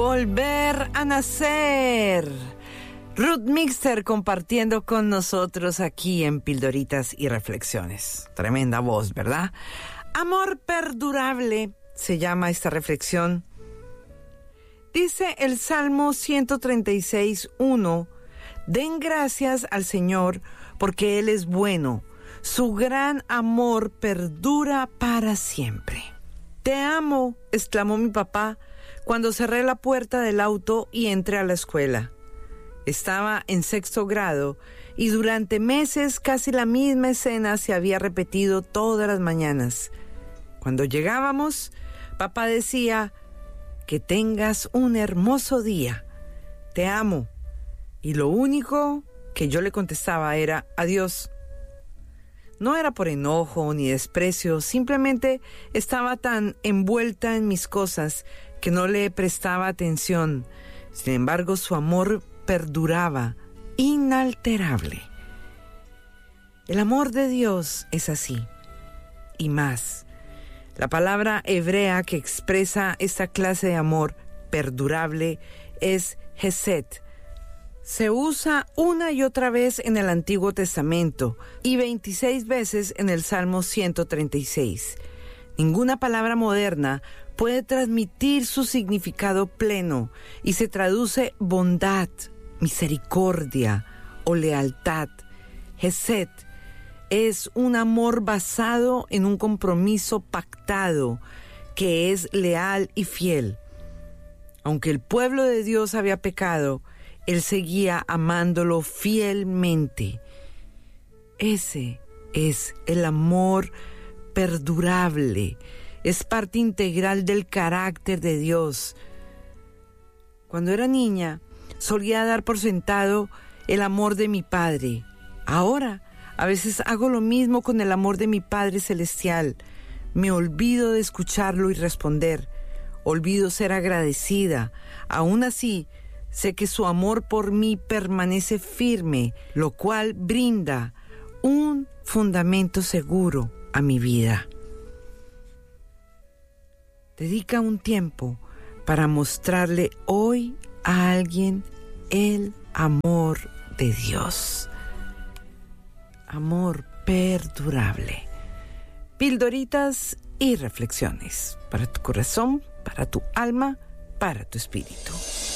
Volver a nacer. Ruth Mixter compartiendo con nosotros aquí en Pildoritas y Reflexiones. Tremenda voz, ¿verdad? Amor perdurable se llama esta reflexión. Dice el Salmo 136:1: Den gracias al Señor porque Él es bueno. Su gran amor perdura para siempre. Te amo, exclamó mi papá cuando cerré la puerta del auto y entré a la escuela. Estaba en 6º grado y durante meses casi la misma escena se había repetido todas las mañanas. Cuando llegábamos, papá decía: que tengas un hermoso día, te amo. Y lo único que yo le contestaba era: adiós. No era por enojo ni desprecio, simplemente estaba tan envuelta en mis cosas que no le prestaba atención. Sin embargo, su amor perduraba, inalterable. El amor de Dios es así, y más. La palabra hebrea que expresa esta clase de amor perdurable es hesed. Se usa una y otra vez en el Antiguo Testamento y 26 veces en el Salmo 136. Ninguna palabra moderna puede transmitir su significado pleno y se traduce bondad, misericordia o lealtad. Hesed es un amor basado en un compromiso pactado que es leal y fiel. Aunque el pueblo de Dios había pecado, Él seguía amándolo fielmente. Ese es el amor perdurable. Es parte integral del carácter de Dios. Cuando era niña, solía dar por sentado el amor de mi Padre. Ahora, a veces hago lo mismo con el amor de mi Padre Celestial. Me olvido de escucharlo y responder. Olvido ser agradecida. Aún así, sé que su amor por mí permanece firme, lo cual brinda un fundamento seguro a mi vida. Dedica un tiempo para mostrarle hoy a alguien el amor de Dios. Amor perdurable. Pildoritas y reflexiones para tu corazón, para tu alma, para tu espíritu.